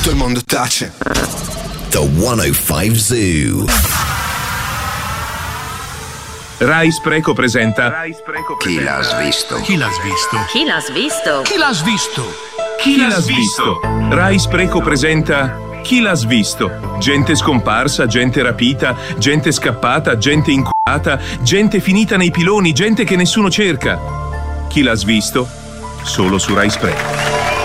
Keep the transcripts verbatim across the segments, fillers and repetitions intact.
tutto il mondo tace. The centocinque Zoo. Rai Spreco presenta Chi l'ha svisto? Chi l'ha svisto? Chi l'ha svisto? Chi l'ha svisto? Chi l'ha svisto? Rai Spreco presenta Chi l'ha svisto? Gente scomparsa, gente rapita, gente scappata, gente inculata, gente finita nei piloni, gente che nessuno cerca. Chi l'ha svisto? Solo su Rai Spreco.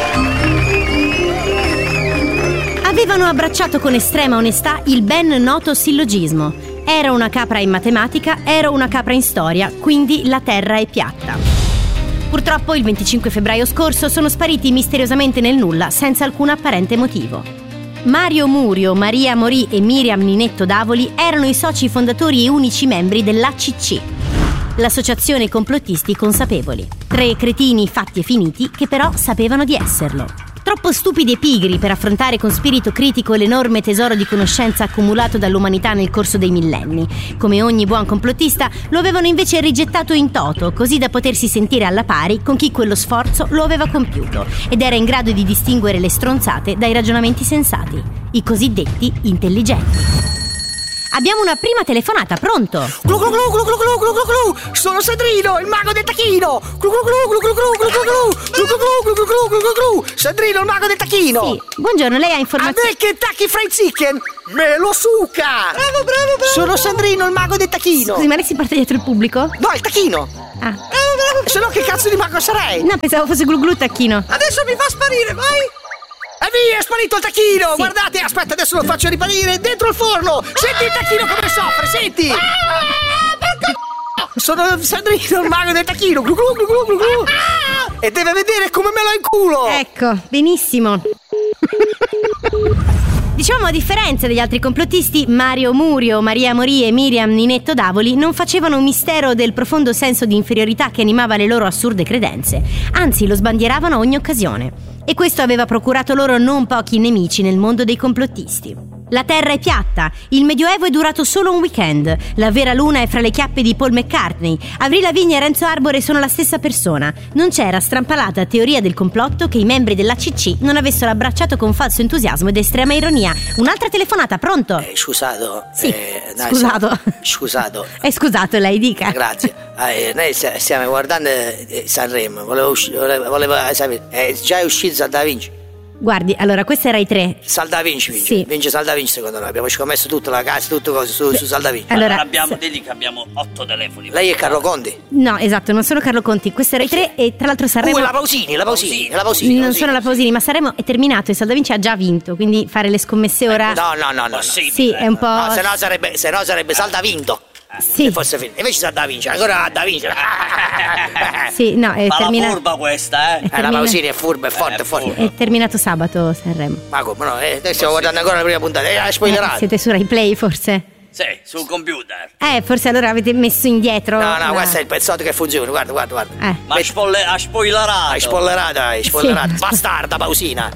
Avevano abbracciato con estrema onestà il ben noto sillogismo. Era una capra in matematica, ero una capra in storia, quindi la terra è piatta. Purtroppo il venticinque febbraio scorso sono spariti misteriosamente nel nulla, senza alcun apparente motivo. Mario Murio, Maria Morì e Miriam Ninetto Davoli erano i soci fondatori e unici membri dell'A C C, l'associazione complottisti consapevoli. Tre cretini fatti e finiti che però sapevano di esserlo. Troppo stupidi e pigri per affrontare con spirito critico l'enorme tesoro di conoscenza accumulato dall'umanità nel corso dei millenni. Come ogni buon complottista, lo avevano invece rigettato in toto, così da potersi sentire alla pari con chi quello sforzo lo aveva compiuto ed era in grado di distinguere le stronzate dai ragionamenti sensati, i cosiddetti intelligenti. Abbiamo una prima telefonata, pronto? Glu glu glu glu glu glu glu glu glu. Sono Sandrino, il mago del tacchino. Glu glu glu glu glu glu glu glu glu. Glu glu glu glu glu glu glu glu. Sandrino, il mago del tacchino. Sì, buongiorno, lei ha A informazioni. me Kentucky Fried Chicken me lo suca. Bravo, bravo, bravo. Sono Sandrino, il mago del tacchino. Scusi, ma lei si porta dietro il pubblico? No, il tacchino. Ah. Bravo, bravo. Se no che cazzo di mago sarei? No, pensavo fosse glu glu tacchino. Adesso mi fa sparire, vai. E via, è sparito il tacchino! Sì. Guardate, aspetta, adesso lo faccio riparire dentro il forno! Senti il tacchino come soffre, senti! Sono Sandrino, il mago del tacchino! Glu glu glu glu glu glu. E deve vedere come me lo inculo! Ecco, benissimo. Diciamo, a differenza degli altri complottisti, Mario Murio, Maria Morì e Miriam Ninetto Davoli non facevano un mistero del profondo senso di inferiorità che animava le loro assurde credenze, anzi lo sbandieravano a ogni occasione. E questo aveva procurato loro non pochi nemici nel mondo dei complottisti. La terra è piatta, il Medioevo è durato solo un weekend, la vera luna è fra le chiappe di Paul McCartney, Avril Lavigne e Renzo Arbore sono la stessa persona. Non c'era strampalata teoria del complotto che i membri dell'A C C non avessero abbracciato con falso entusiasmo ed estrema ironia. Un'altra telefonata, pronto? Eh, scusato. Sì, eh, dai, scusato. sa- Scusato. Eh, scusato, lei dica. Grazie. Eh, noi st- stiamo guardando eh, Sanremo. Volevo uscire. Volevo, volevo eh, sapere. È già uscito Sal Da Vinci. Guardi, allora, questa era i tre. Sal Da Vinci vince. Sì. Vince Sal Da Vinci secondo noi. Abbiamo scommesso tutta la casa, tutte cose su, su Sal Da Vinci. Allora, Allora abbiamo, se- digli che abbiamo otto telefoni. Lei è Carlo Conti. No, esatto, non sono Carlo Conti, questo era i tre e tra l'altro Sanremo... Uh, è la Pausini, la Pausini, la Pausini. Non Pausini. sono la Pausini, ma Sanremo è terminato e Sal Da Vinci ha già vinto, quindi fare le scommesse ora... No, no, no, no. no. Possibile. Sì, è un po'... No, se no sarebbe, se no sarebbe Sal Da Vinto. Sì, Se fosse finito. Invece Sal Da Vinci, ancora Da Vinci. sì, no, è Ma la terminato... furba questa, eh? Eh, la termina- Pausini è furba, è forte, è forte. È terminato sabato Sanremo. Ma come no? Eh, noi stiamo guardando ancora la prima puntata. Eh, hai Eh, spoilerato. siete su Rai Play forse? Sì, sul computer. Eh, forse allora avete messo indietro... No, no, la- questo è il pezzotto che funziona. Guarda, guarda, guarda. Eh. Ma ha spoile- ha spoilerato. Hai spoilerato, hai spoilerato. Sì. Bastarda, Pausina.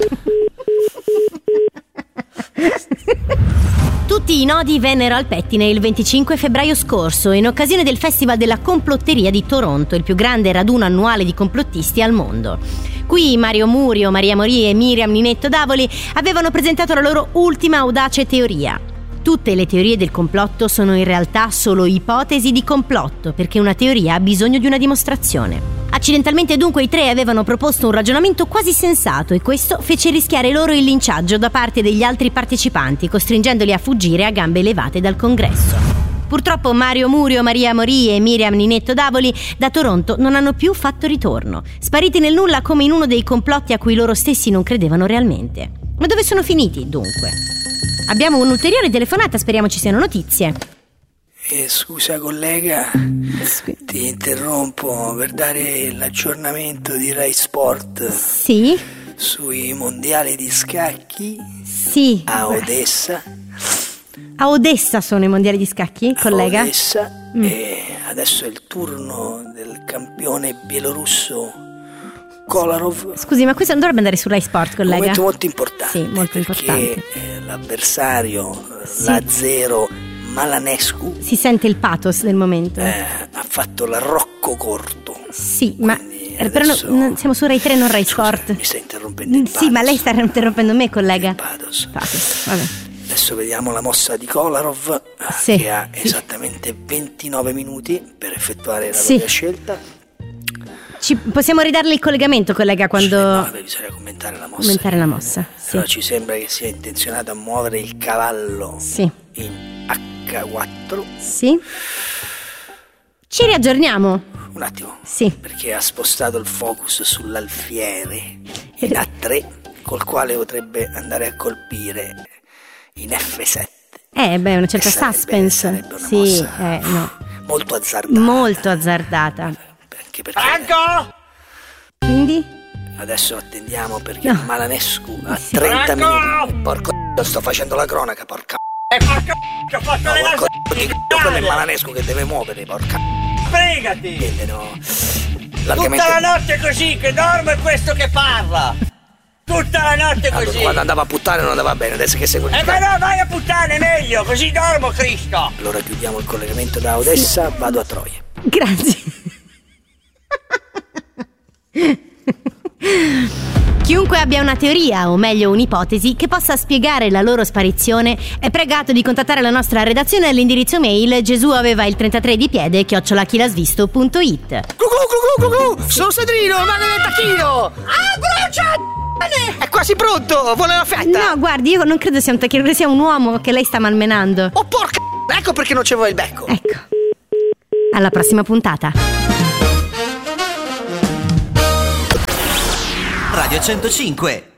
Tutti i nodi vennero al pettine il venticinque febbraio scorso, in occasione del Festival della Complotteria di Toronto, il più grande raduno annuale di complottisti al mondo. Qui Mario Murio, Maria Morì e Miriam Ninetto Davoli avevano presentato la loro ultima audace teoria. Tutte le teorie del complotto sono in realtà solo ipotesi di complotto, perché una teoria ha bisogno di una dimostrazione. Accidentalmente dunque i tre avevano proposto un ragionamento quasi sensato e questo fece rischiare loro il linciaggio da parte degli altri partecipanti, costringendoli a fuggire a gambe levate dal congresso. Purtroppo Mario Murio, Maria Morì e Miriam Ninetto Davoli da Toronto non hanno più fatto ritorno, spariti nel nulla come in uno dei complotti a cui loro stessi non credevano realmente. Ma dove sono finiti dunque? Abbiamo un'ulteriore telefonata, speriamo ci siano notizie. Eh, scusa collega, ti interrompo per dare l'aggiornamento di Rai Sport Sì? sui mondiali di scacchi Sì. a Odessa. A Odessa sono i mondiali di scacchi, collega? A Odessa Mm. e adesso è il turno del campione bielorusso Kolarov. Scusi, ma questo non dovrebbe andare su Rai Sport, Un collega? momento molto importante, Sì, molto perché importante. eh, l'avversario, Sì. l'azero Malanescu, Si sente il pathos del momento. eh, ha fatto l'arrocco corto. Sì, ma Quindi Eh, però no, non- siamo su Rai tre, non Rai Sport. Mi sta interrompendo il Sì, ma lei sta interrompendo me, collega. Pathos. Pathos, vabbè. Adesso vediamo la mossa di Kolarov, Sì, che ha sì. esattamente ventinove minuti per effettuare la Sì. propria scelta. Ci, possiamo ridarle il collegamento, collega, quando... Sulle nove bisogna commentare la mossa. Commentare la mossa, sì. Però ci sembra che sia intenzionato a muovere il cavallo Sì. in acca quattro. Sì. Ci riaggiorniamo. Un attimo. Sì. Perché ha spostato il focus sull'alfiere in A tre, col quale potrebbe andare a colpire in F sette. Eh, beh, una certa E sarebbe- suspense. sarebbe una Sì, mossa eh, no. molto azzardata. Molto azzardata. Anche perché Franco? Quindi? adesso attendiamo perché No. Malanescu ha Sì. trenta Franco! minuti. Porco d***o, sto facendo la cronaca, porca. E porca che ho fatto No, le porco cose d***o, di quello è c***o. Malanescu che deve muovere, porca. Fregati! Niente, no. Tutta Largamente. la notte così, che dormo è questo che parla! Tutta la notte Allora, così! quando andava a puttane non andava bene, adesso che segue il Eh ma no, vai a puttane, meglio, così dormo, Cristo! Allora chiudiamo il collegamento da Odessa, vado a Troia. Grazie. Chiunque abbia una teoria, o meglio un'ipotesi, che possa spiegare la loro sparizione è pregato di contattare la nostra redazione all'indirizzo mail Gesù aveva il trentatré di piede chiocciola chilasvisto punto it. Glu glu glu glu glu, sono Cedrino, il mago del tacchino. Ah, brucia! È quasi pronto, vuole la fetta? No, guardi, io non credo sia un tacchino, credo sia un uomo che lei sta malmenando. Oh porca, ecco perché non c'avevo il becco. Ecco. Alla prossima puntata. Radio centocinque